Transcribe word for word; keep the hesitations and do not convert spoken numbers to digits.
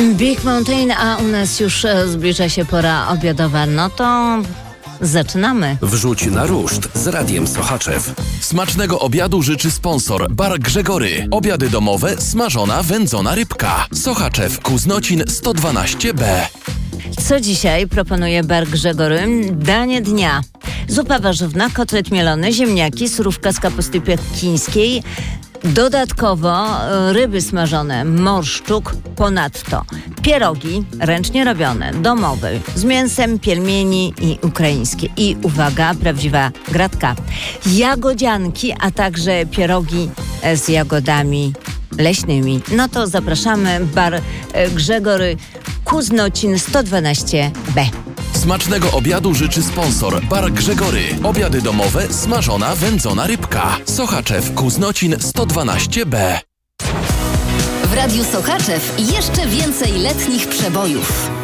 Big Mountain, a u nas już e, zbliża się pora obiadowa. No to zaczynamy. Wrzuć na ruszt z Radiem Sochaczew. Smacznego obiadu życzy sponsor Bar Grzegory. Obiady domowe, smażona, wędzona rybka. Sochaczew, Kuznocin sto dwanaście B. Co dzisiaj proponuje Bar Grzegory? Danie dnia. Zupa warzywna, kotlet mielony, ziemniaki, surówka z kapusty pekińskiej. Dodatkowo ryby smażone, morszczuk, ponadto pierogi ręcznie robione, domowe, z mięsem, pielmieni i ukraińskie. I uwaga, prawdziwa gratka. Jagodzianki, a także pierogi z jagodami leśnymi. No to zapraszamy, Bar Grzegory, Kuznocin sto dwanaście B. Smacznego obiadu życzy sponsor Bar Grzegory. Obiady domowe, smażona, wędzona rybka. Sochaczew, Kuznocin sto dwanaście B. W Radiu Sochaczew jeszcze więcej letnich przebojów.